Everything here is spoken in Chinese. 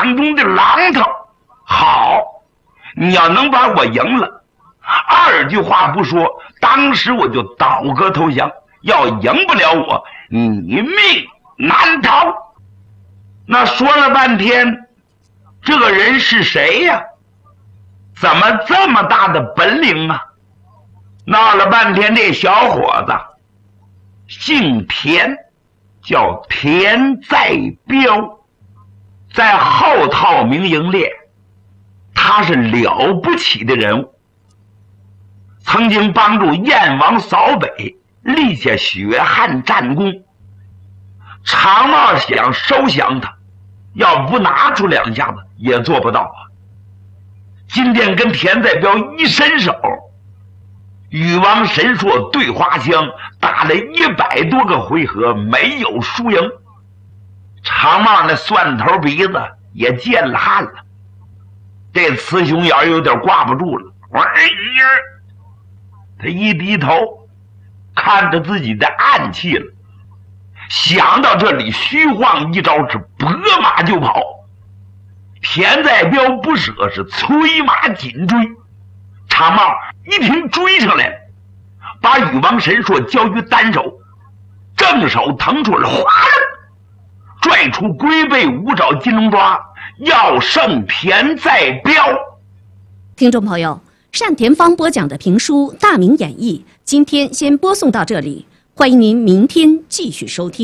山东的榔头。好，你要能把我赢了，二句话不说，当时我就倒戈投降。要赢不了我，你命难逃。那说了半天，这个人是谁呀？怎么这么大的本领啊？闹了半天，这小伙子姓田，叫田在彪，在后套民营列，他是了不起的人物，曾经帮助燕王扫北，立下血汗战功。常茂想收降他，要不拿出2下子也做不到啊。今天跟田在彪一伸手，禹王神硕对花枪打了100多个回合，没有输赢。常茂那蒜头鼻子也见了汗了，这雌雄眼有点挂不住了。哎呀，他一低头看着自己的暗器了，想到这里，虚晃一招，是拨马就跑。田在彪不舍，是催马紧追。常茂一听追上来了，把禹王神硕交于单手，正手腾出来，哗啦拽出龟背5爪金龙抓，要胜田在彪。 听众朋友，单田芳播讲的评书《大明演义》，今天先播送到这里，欢迎您明天继续收听。